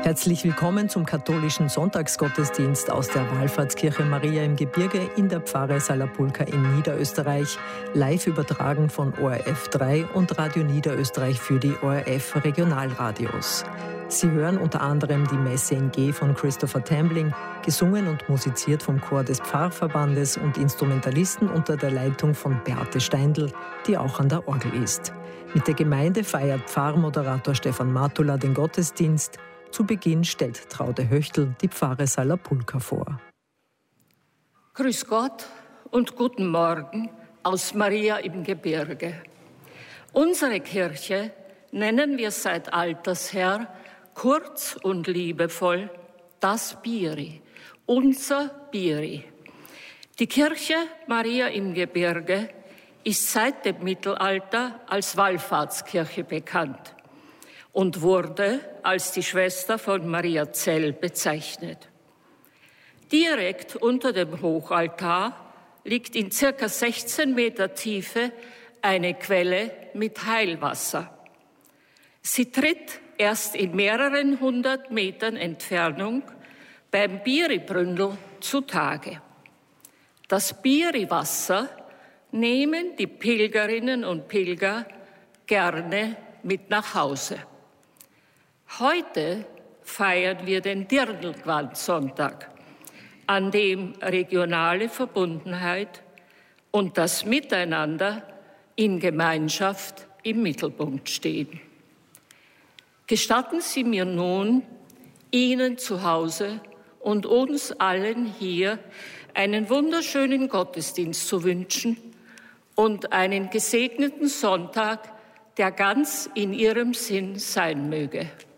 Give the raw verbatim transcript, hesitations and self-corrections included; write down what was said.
Herzlich willkommen zum katholischen Sonntagsgottesdienst aus der Wallfahrtskirche Maria im Gebirge in der Pfarre Sala-Pulka in Niederösterreich, live übertragen von O R F drei und Radio Niederösterreich für die O R F Regionalradios. Sie hören unter anderem die Messe in G von Christopher Tambling, gesungen und musiziert vom Chor des Pfarrverbandes und Instrumentalisten unter der Leitung von Beate Steindl, die auch an der Orgel ist. Mit der Gemeinde feiert Pfarrmoderator Stefan Matula den Gottesdienst. Zu Beginn stellt Traude Höchtl die Pfarre Sala-Pulka vor. Grüß Gott und guten Morgen aus Maria im Gebirge. Unsere Kirche nennen wir seit alters her kurz und liebevoll das Biri, unser Biri. Die Kirche Maria im Gebirge ist seit dem Mittelalter als Wallfahrtskirche bekannt und wurde als die Schwester von Mariazell bezeichnet. Direkt unter dem Hochaltar liegt in circa sechzehn Meter Tiefe eine Quelle mit Heilwasser. Sie tritt erst in mehreren hundert Metern Entfernung beim Biri-Bründel zutage. Das Biri-Wasser nehmen die Pilgerinnen und Pilger gerne mit nach Hause. Heute feiern wir den Dirndl-Sonntag, an dem regionale Verbundenheit und das Miteinander in Gemeinschaft im Mittelpunkt stehen. Gestatten Sie mir nun, Ihnen zu Hause und uns allen hier einen wunderschönen Gottesdienst zu wünschen und einen gesegneten Sonntag, der ganz in Ihrem Sinn sein möge.